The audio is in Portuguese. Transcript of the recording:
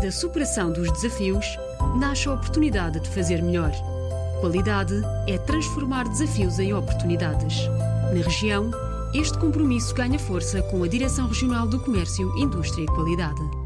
da superação dos desafios, nasce a oportunidade de fazer melhor. Qualidade é transformar desafios em oportunidades. Na região, este compromisso ganha força com a Direção Regional do Comércio, Indústria e Qualidade.